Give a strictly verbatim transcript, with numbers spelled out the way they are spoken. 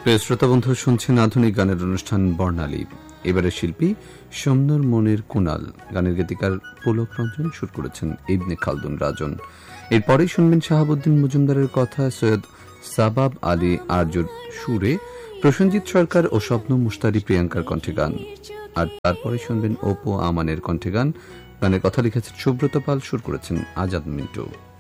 প্রিয় শ্রোতা বন্ধু, শুনছেন আধুনিক গানের অনুষ্ঠান বর্ণালী। এবারে শিল্পী সোমনার মনের কুনাল, গানের গীতিকার পুলক রঞ্জন, সুর করেছেন ইবনে খালদুন রাজন। এরপরেই শুনবেন শাহাবুদ্দিন মজুমদারের কথা, সৈয়দ সাবাব আলী আরজুর সুরে প্রসেনজিৎ সরকার ও স্বপ্ন মুশতারি প্রিয়াঙ্কার কণ্ঠে গান। আর তারপরে শুনবেন অপু আমানের কণ্ঠে গান। গানের কথা লিখেছেন সুব্রত পাল, সুর করেছেন আজাদ মিন্টু।